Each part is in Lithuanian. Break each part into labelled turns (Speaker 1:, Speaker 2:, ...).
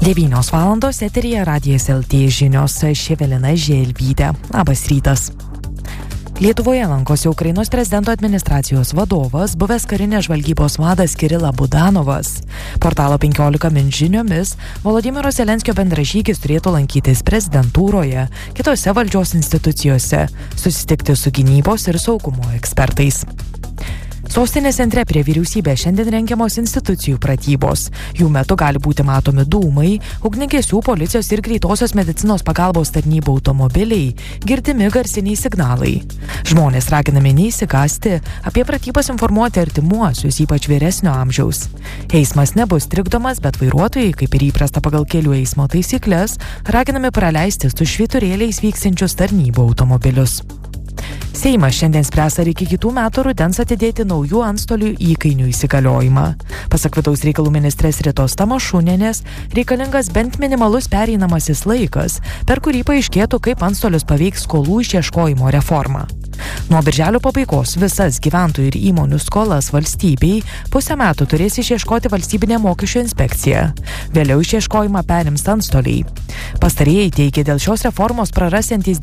Speaker 1: 9 valandos eteryje Radijas LT žinios, Evelina Želvytė. Labas rytas. Lietuvoje lankosi Ukrainos prezidento administracijos vadovas, buvęs karinės žvalgybos vadas Kirilas Budanovas. Portalo 15 min žiniomis, Volodymyro Zelenskio bendražygis turėtų lankytis prezidentūroje, kitose valdžios institucijose, susitikti su gynybos ir saugumo ekspertais. Sostinės centre prie vyriausybės šiandien rengiamos institucijų pratybos. Jų metu gali būti matomi dūmai, ugniagesių, policijos ir greitosios medicinos pagalbos tarnybų automobiliai, girdimi garsiniai signalai. Žmonės raginami neįsigąsti, apie pratybas informuoti artimuosius, ypač vyresnio amžiaus. Eismas nebus trikdomas, bet vairuotojai, kaip ir įprasta pagal kelių eismo taisyklės, raginami praleisti su švyturėliais vyksinčius tarnybų automobilius. Seimas šiandien spręs, ar iki kitų metų rudens atidėti naujų antstolių įkainių įsigaliojimą. Pasak vidaus reikalų ministrės Ritos Tamašunienės, reikalingas bent minimalus pereinamasis laikas, per kurį paaiškėtų, kaip antstolius paveiks skolų išieškojimo reforma. Nuo birželio pabaigos visas gyventojų ir įmonių skolas valstybei pusę metų turės išieškoti valstybinė mokesčių inspekcija. Vėliau išieškojimą perims antstoliai. Pastarieji teigia, dėl šios reformos prarasiantys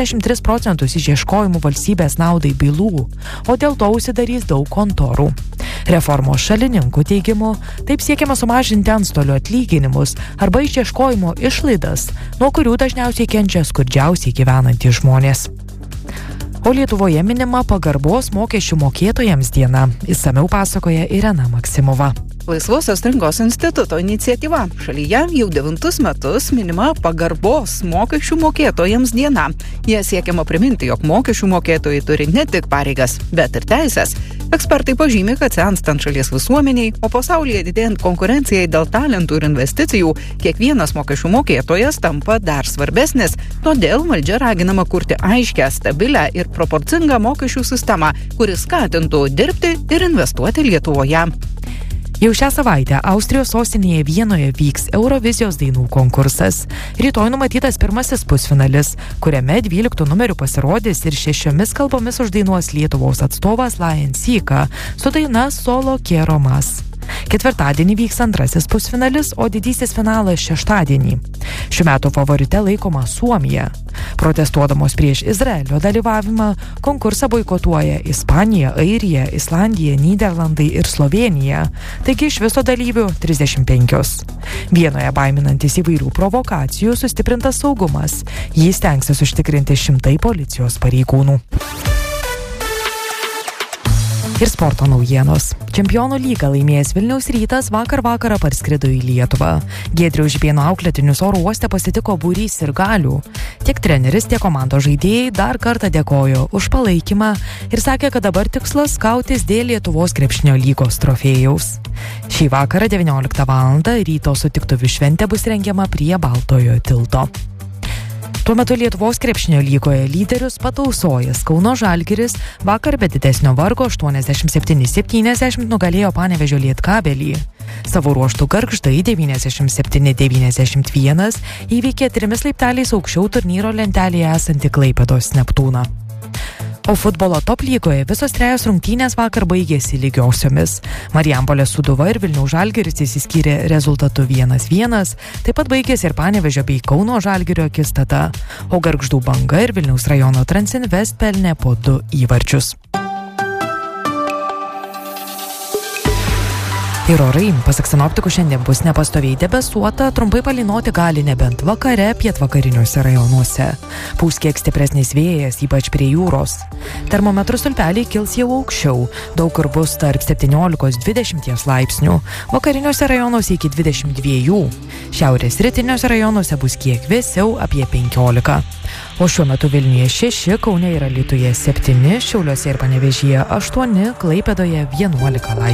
Speaker 1: 93% išieškojimų valstybės naudai bylų, o dėl to užsidarys daug kontorų. Reformos šalininkų teigimu, taip siekiama sumažinti antstolių atlyginimus arba išieškojimo išlaidas, nuo kurių dažniausiai kenčia skurdžiausiai gyvenantys žmonės. O Lietuvoje minima pagarbos mokesčių mokėtojams diena. Išsamiau pasakoja Irena Maksimova.
Speaker 2: Laisvosios rinkos instituto iniciatyva. Šalyje jau 9 metus minima pagarbos mokesčių mokėtojams diena. Jie siekiama priminti, jog mokesčių mokėtojai turi ne tik pareigas, bet ir teisės. Ekspertai pažymi, kad senstant šalies visuomeniai, o pasaulyje didėjant konkurencijai dėl talentų ir investicijų, kiekvienas mokesčių mokėtojas tampa dar svarbesnis. Todėl valdžia raginama kurti aiškę, stabilę ir proporcingą mokesčių sistemą, kuri skatintų dirbti ir investuoti Lietuvoje.
Speaker 1: Jau šią savaitę Austrijos sostinėje Vienoje vyks Eurovizijos dainų konkursas. Rytoj numatytas pirmasis pusfinalis, kuriame 12 numerių pasirodys ir 6 kalbomis uždainuos Lietuvos atstovas Lion Sika su daina Solo Quiero Más. Ketvirtadienį vyks antrasis pusfinalis, o didysis finalas šeštadienį. Šiuo metu favorite laikoma Suomija. Protestuodamos prieš Izraelio dalyvavimą, konkursą boikotuoja Ispanija, Airija, Islandija, Nyderlandai ir Slovėnija. Taigi iš viso dalyvių 35. Vienoje baiminantis įvairių provokacijų sustiprintas saugumas. Jį stengsis užtikrinti 100 policijos pareigūnų. Ir sporto naujienos. Čempionų lygą laimėjęs Vilniaus Rytas vakar vakarą parskrido į Lietuvą. Giedriaus Žibėno auklėtinius oro uoste pasitiko būrys sirgalių. Tiek treneris, tiek komandos žaidėjai dar kartą dėkojo už palaikymą ir sakė, kad dabar tikslas kautis dėl Lietuvos krepšinio lygos trofėjaus. Šį vakarą 19 val. Ryto sutiktuvių šventė bus rengiama prie Baltojo tilto. Tuo metu Lietuvos krepšinio lygoje lyderius patausojęs Kauno Žalgiris vakar be didesnio vargo 87-70 nugalėjo Panevėžio Lietkabelį. Savo ruožtų Gargždai 97-91 įveikė 3 laipteliais aukščiau turnyro lentelėje esantį Klaipėdos Neptūną. O futbolo top lygoje visos 3 rungtynės vakar baigėsi lygiosiomis. Marijampolės Sūduva ir Vilniaus Žalgiris išsiskyrė rezultatu 1-1, taip pat baigėsi ir Panevėžio bei Kauno Žalgirio akistata, o Gargždų Banga ir Vilniaus rajono Transinvest pelnė po 2 įvarčius. Ir orai, pasak sinoptikų, šiandien bus nepastoviai debesuota, trumpai palynoti gali nebent vakare pietvakariniuose rajonuose. Pūs kiek stipresnis vėjas, ypač prie jūros. Termometrų stulpeliai kils jau aukščiau, daug kur bus tarp 17-20 laipsnių, vakariniuose rajonuose iki 22, šiaurės rytiniuose rajonuose bus kiek vėsiau apie 15. O šiuo metu Vilniuje 6, Kaune ir Alytuje 7, Šiauliuose ir Panevėžyje 8, Klaipėdoje 11 laipsnių.